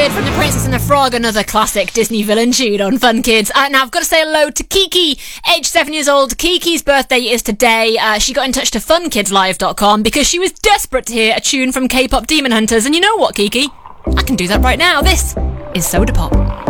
Kid from The Princess and the Frog, another classic Disney villain tune on Fun Kids. Now I've got to say hello to Kiki, aged 7 years old. Kiki's birthday is today. She got in touch to funkidslive.com because she was desperate to hear a tune from K-pop Demon Hunters. And you know what, Kiki? I can do that right now. This is Soda Pop.